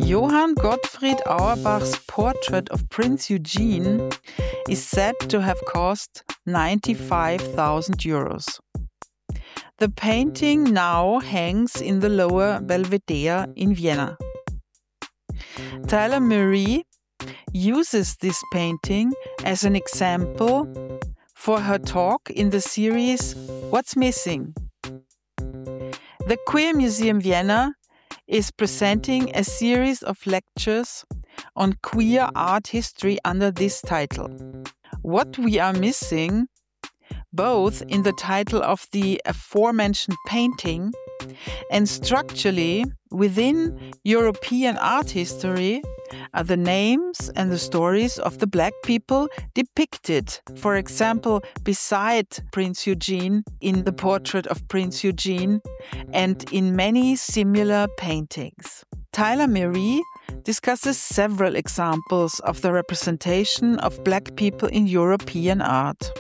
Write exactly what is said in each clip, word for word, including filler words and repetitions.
Johann Gottfried Auerbach's portrait of Prince Eugene is said to have cost ninety-five thousand euros. The painting now hangs in the Lower Belvedere in Vienna. Tyler Murray uses this painting as an example for her talk in the series What's Missing? The Queer Museum Vienna is presenting a series of lectures on queer art history under this title. What We Are Missing, both in the title of the aforementioned painting and structurally within European art history, are the names and the stories of the Black people depicted, for example, beside Prince Eugene in the portrait of Prince Eugene and in many similar paintings. Tyler Murray discusses several examples of the representation of Black people in European art.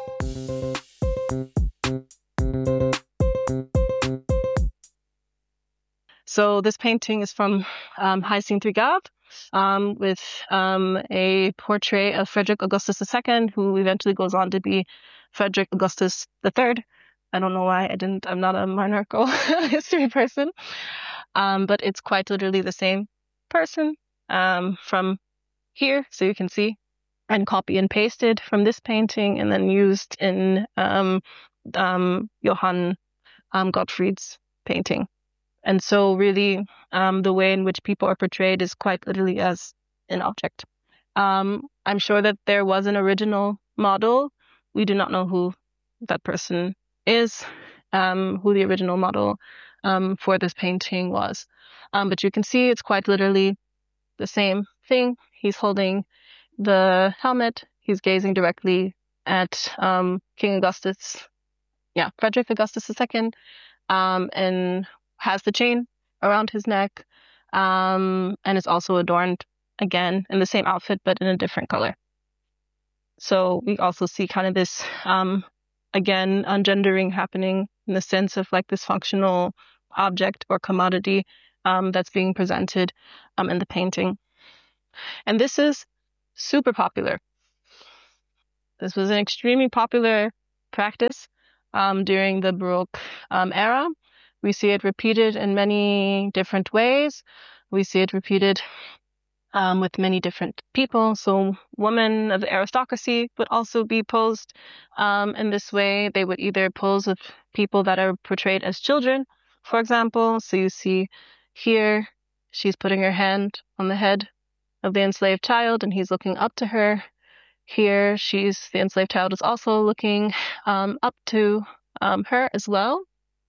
So this painting is from um, Hyacinthe Rigaud, um, with um, a portrait of Frederick Augustus the Second, who eventually goes on to be Frederick Augustus the Third. I don't know why I didn't. I'm not a monarchical history person, um, but it's quite literally the same person um, from here, so you can see, and copy and pasted from this painting, and then used in um, um, Johann um, Gottfried's painting. And so really um, the way in which people are portrayed is quite literally as an object. Um, I'm sure that there was an original model. We do not know who that person is, um, who the original model um, for this painting was. Um, but you can see it's quite literally the same thing. He's holding the helmet. He's gazing directly at um, King Augustus, yeah, Frederick Augustus the Second, um, and has the chain around his neck, um, and is also adorned again in the same outfit, but in a different color. So we also see kind of this, um, again, ungendering happening in the sense of like this functional object or commodity um, that's being presented um, in the painting. And this is super popular. This was an extremely popular practice um, during the Baroque um, era. We see it repeated in many different ways. We see it repeated um, with many different people. So women of the aristocracy would also be posed um, in this way. They would either pose with people that are portrayed as children, for example. So you see here, she's putting her hand on the head of the enslaved child, and he's looking up to her. Here, she's the enslaved child is also looking um, up to um, her as well.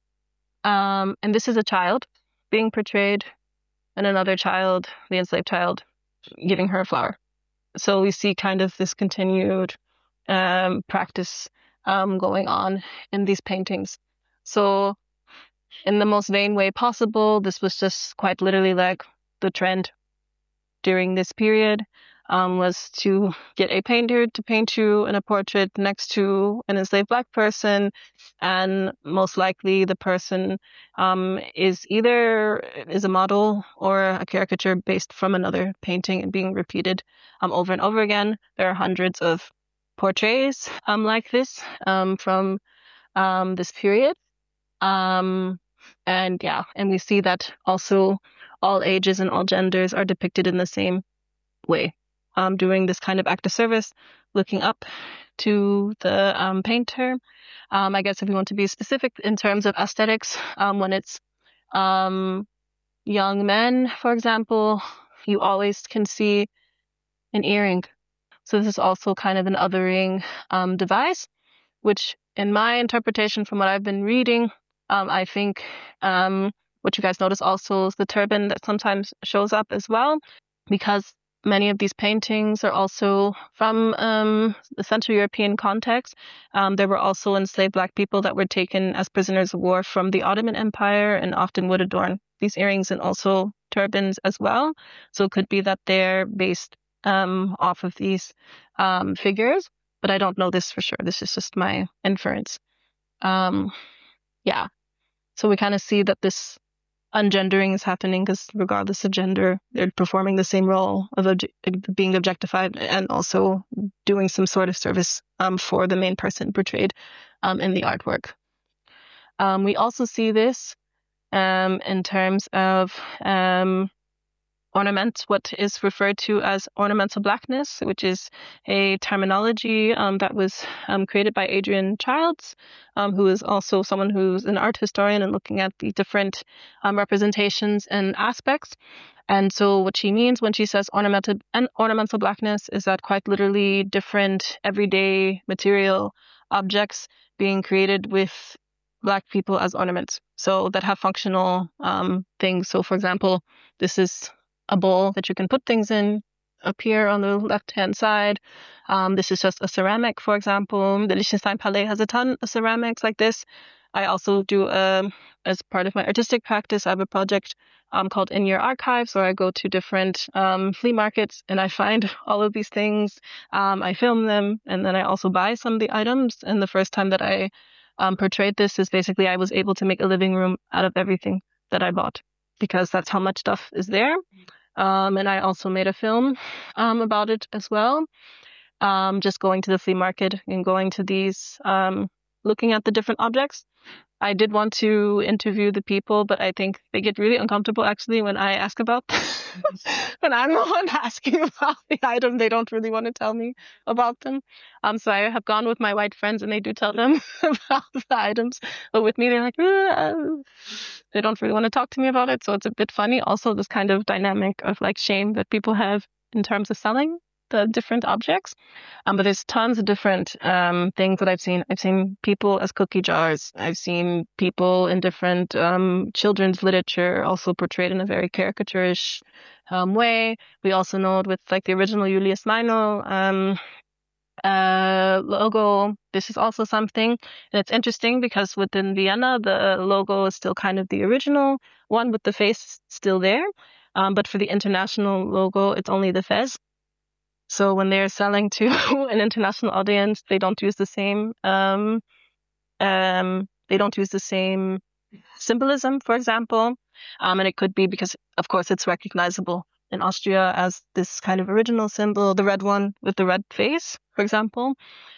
Um, and this is a child being portrayed, and another child, the enslaved child, giving her a flower. So we see kind of this continued um, practice um, going on in these paintings. So in the most vain way possible, this was just quite literally like the trend during this period. Um, was to get a painter to paint you in a portrait next to an enslaved Black person, and most likely the person um, is either is a model or a caricature based from another painting and being repeated um, over and over again. There are hundreds of portraits um, like this um, from um, this period. Um, and yeah, and we see that also all ages and all genders are depicted in the same way. Um, doing this kind of act of service, looking up to the um, painter. Um, I guess if you want to be specific in terms of aesthetics, um, when it's um, young men, for example, you always can see an earring. So this is also kind of an othering um, device, which in my interpretation from what I've been reading, um, I think um, what you guys notice also is the turban that sometimes shows up as well, because many of these paintings are also from um, the Central European context. Um, there were also enslaved Black people that were taken as prisoners of war from the Ottoman Empire, and often would adorn these earrings and also turbans as well. So it could be that they're based um, off of these um, figures, but I don't know this for sure. This is just my inference. Um, yeah. So we kind of see that this ungendering is happening because regardless of gender, they're performing the same role of obje- being objectified and also doing some sort of service um, for the main person portrayed um, in the artwork. Um, we also see this um, in terms of um, ornament, what is referred to as ornamental blackness, which is a terminology um, that was um, created by Adrienne Childs, um, who is also someone who's an art historian and looking at the different um, representations and aspects. And so what she means when she says ornamental and ornamental blackness is that quite literally different everyday material objects being created with Black people as ornaments, so that have functional um, things. So for example, this is a bowl that you can put things in up here on the left-hand side. Um, this is just a ceramic, for example. The Liechtenstein Palais has a ton of ceramics like this. I also do, um, as part of my artistic practice, I have a project um, called In Your Archives, where I go to different um, flea markets and I find all of these things. Um, I film them, and then I also buy some of the items. And the first time that I um, portrayed this is basically I was able to make a living room out of everything that I bought, because that's how much stuff is there. Um, and I also made a film um, about it as well. Um, just going to the flea market and going to these, um, looking at the different objects. I did want to interview the people, but I think they get really uncomfortable actually when I ask about them. When I'm the one asking about the item, they don't really want to tell me about them. Um, so I have gone with my white friends and they do tell them about the items. But with me, they're like, uh, they don't really want to talk to me about it. So it's a bit funny. Also, this kind of dynamic of like shame that people have in terms of selling the different objects. Um, but there's tons of different um, things that I've seen. I've seen people as cookie jars. I've seen people in different um, children's literature also portrayed in a very caricaturish um, way. We also know it with like the original Julius Meinl um, uh, logo. This is also something. And it's interesting because within Vienna, the logo is still kind of the original one with the face still there. Um, but for the international logo, it's only the fez. So when they're selling to an international audience, they don't use the same um, um, they don't use the same symbolism, for example. Um, and it could be because, of course, it's recognizable in Austria as this kind of original symbol, the red one with the red face, for example.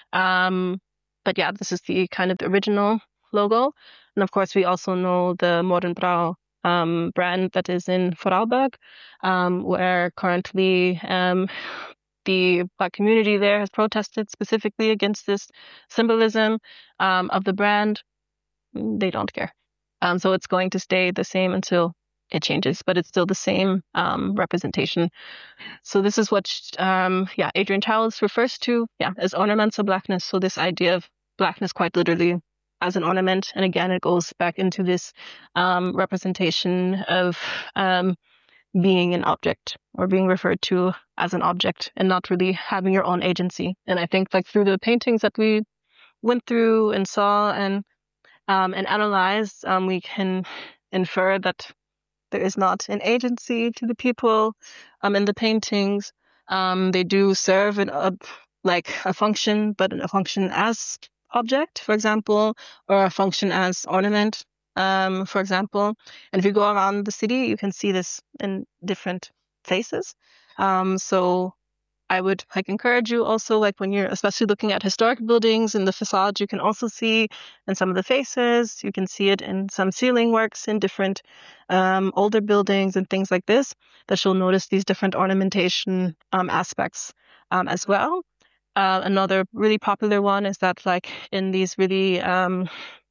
Um, but yeah, this is the kind of the original logo. And of course, we also know the Morgenbrau um, brand that is in Vorarlberg, um, where currently um, the Black community there has protested specifically against this symbolism um, of the brand. They don't care. Um, so it's going to stay the same until it changes, but it's still the same um, representation. So this is what, um, yeah, Adrienne Childs refers to, yeah, as ornamental blackness. So this idea of blackness quite literally as an ornament. And again, it goes back into this um, representation of um, being an object or being referred to as an object and not really having your own agency. And I think like through the paintings that we went through and saw and um, and analyzed, um, we can infer that there is not an agency to the people um, in the paintings. Um, they do serve an, a, like a function, but a function as object, for example, or a function as ornament. Um, for example, and if you go around the city, you can see this in different places. Um, so I would like encourage you also, like when you're especially looking at historic buildings in the facade, you can also see in some of the faces, you can see it in some ceiling works in different um, older buildings and things like this, that you'll notice these different ornamentation um, aspects um, as well. Uh, another really popular one is that like in these really um,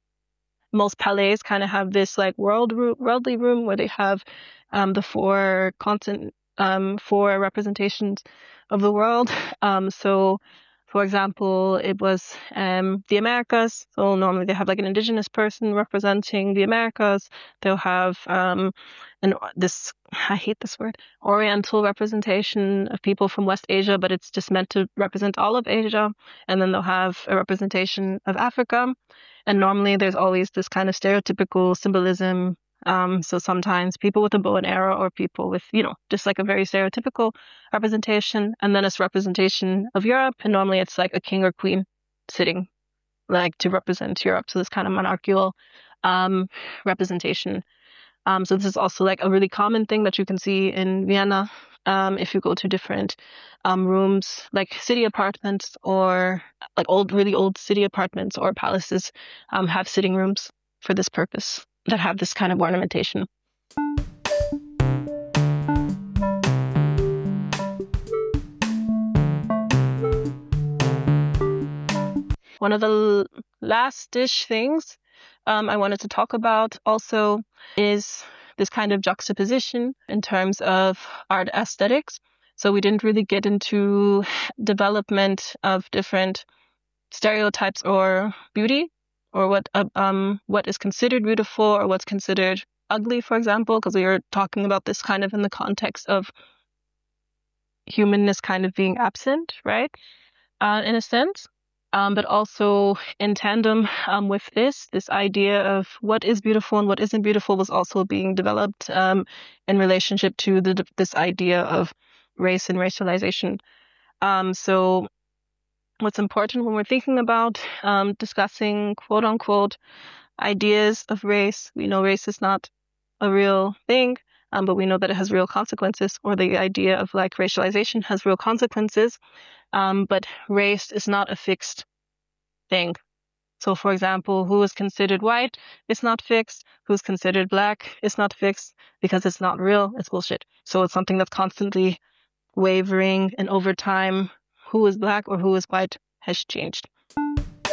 most palais kind of have this like world ro- worldly room where they have um, the four continent, um, four representations of the world. Um, so, for example, it was um, the Americas. So normally they have like an indigenous person representing the Americas. They'll have um, an this I hate this word Oriental representation of people from West Asia, but it's just meant to represent all of Asia. And then they'll have a representation of Africa. And normally there's always this kind of stereotypical symbolism. Um, so sometimes people with a bow and arrow or people with, you know, just like a very stereotypical representation. And then it's representation of Europe. And normally it's like a king or queen sitting like to represent Europe. So this kind of monarchical um, representation. Um, so this is also like a really common thing that you can see in Vienna um, if you go to different um, rooms, like city apartments or like old, really old city apartments or palaces um, have sitting rooms for this purpose that have this kind of ornamentation. One of the last-ish things um, I wanted to talk about also is this kind of juxtaposition in terms of art aesthetics. So we didn't really get into development of different stereotypes or beauty, or what uh, um what is considered beautiful or what's considered ugly, for example, because we were talking about this kind of in the context of humanness kind of being absent, right? Uh, in a sense. Um, but also in tandem um, with this, this idea of what is beautiful and what isn't beautiful was also being developed um, in relationship to the, this idea of race and racialization. Um, so what's important when we're thinking about um, discussing quote unquote ideas of race, we know race is not a real thing, um, but we know that it has real consequences, or the idea of like racialization has real consequences. Um, but race is not a fixed thing. So, for example, who is considered white is not fixed. Who's considered black is not fixed because it's not real. It's bullshit. So it's something that's constantly wavering, and over time, who is black or who is white has changed.